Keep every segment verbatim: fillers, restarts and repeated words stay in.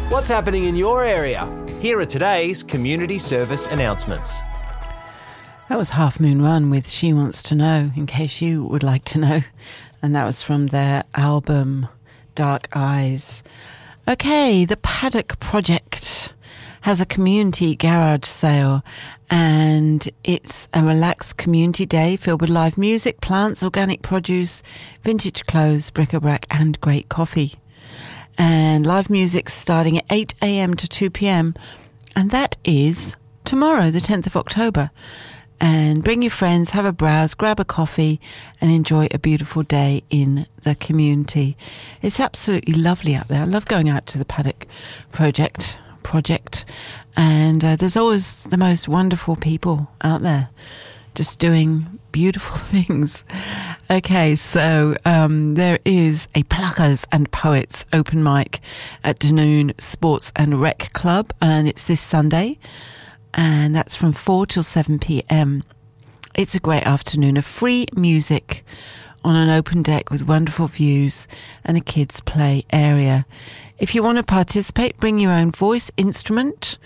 What's happening in your area? Here are today's community service announcements. That was Half Moon Run with She Wants to Know, in case you would like to know. And that was from their album, Dark Eyes. Okay, the Paddock Project has a community garage sale, and it's a relaxed community day filled with live music, plants, organic produce, vintage clothes, bric-a-brac and great coffee. And live music starting at eight a.m. to two p.m. and that is tomorrow, the tenth of October. And bring your friends, have a browse, grab a coffee and enjoy a beautiful day in the community. It's absolutely lovely out there. I love going out to the Paddock Project project and uh, there's always the most wonderful people out there just doing beautiful things. Okay, so um, there is a Pluckers and Poets open mic at Dunoon Sports and Rec Club, and it's this Sunday, and that's from four till seven p.m. It's a great afternoon of free music on an open deck with wonderful views and a kids' play area. If you want to participate, bring your own voice instrument,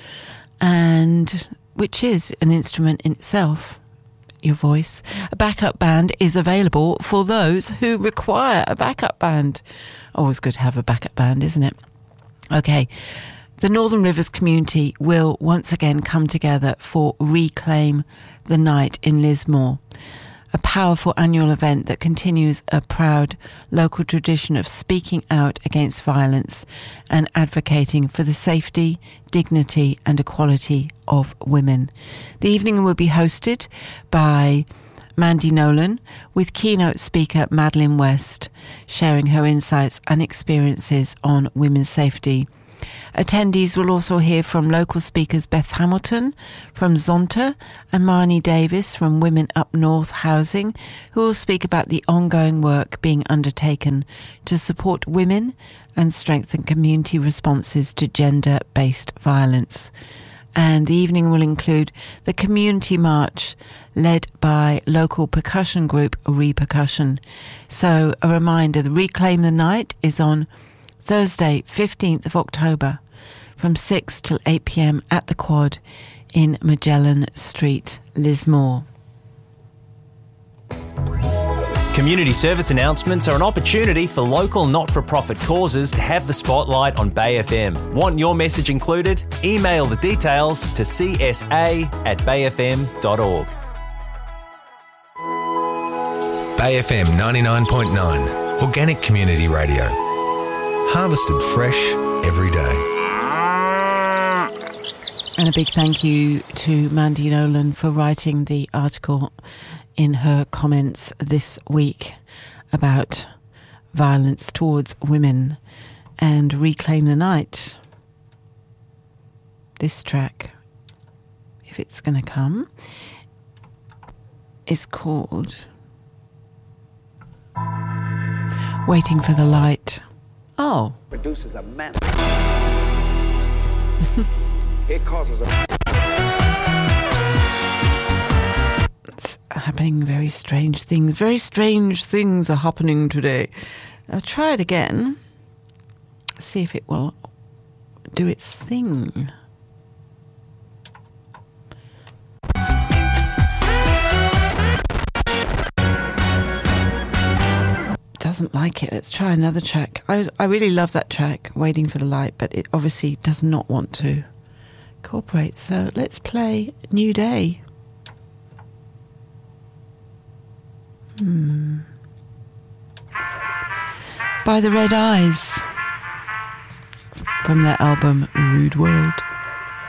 and which is an instrument in itself, your voice. A backup band is available for those who require a backup band. Always good to have a backup band, isn't it? Okay. The Northern Rivers community will once again come together for Reclaim the Night in Lismore, a powerful annual event that continues a proud local tradition of speaking out against violence and advocating for the safety, dignity and equality of women. The evening will be hosted by Mandy Nolan, with keynote speaker Madeline West sharing her insights and experiences on women's safety. Attendees will also hear from local speakers Beth Hamilton from Zonta and Marnie Davis from Women Up North Housing, who will speak about the ongoing work being undertaken to support women and strengthen community responses to gender-based violence. And the evening will include the community march led by local percussion group Repercussion. So a reminder, the Reclaim the Night is on Thursday, fifteenth of October, from six till eight p.m. at the Quad in Magellan Street, Lismore. Community service announcements are an opportunity for local not-for-profit causes to have the spotlight on Bay F M. Want your message included? Email the details to c s a at bay f m dot org. Bay F M ninety-nine point nine, Organic Community Radio. Harvested fresh every day. And a big thank you to Mandy Nolan for writing the article in her comments this week about violence towards women and Reclaim the Night. This track, if it's going to come, is called Waiting for the Light. Oh. Produces a man. It causes a. It's happening. Very strange things. Very strange things are happening today. I'll try it again. See if it will do its thing. Doesn't like it. Let's try another track. I, I really love that track, Waiting for the Light, but it obviously does not want to cooperate. So let's play New Day. Hmm. By the Red Eyes from their album Rude World.